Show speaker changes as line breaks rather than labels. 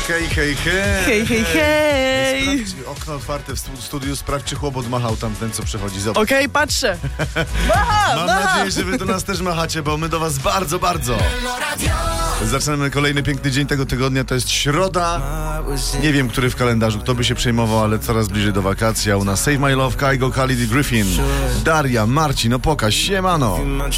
Hej, hej, hej.
Hej, hej, hej.
Okno otwarte w studiu, sprawdź, czy chłop odmachał tamten, co przechodzi. Zobacz.
Okej, patrzę. Macha,
Mam
macha.
nadzieję, że wy do nas też machacie, bo my do was bardzo, bardzo. Zaczynamy kolejny piękny dzień tego tygodnia, to jest środa. Nie wiem, który w kalendarzu, kto by się przejmował, ale coraz bliżej do wakacji. A u nas Save My Love, Kygo, Khalid i Griffin, Daria, Marcin, Opoka, siemano.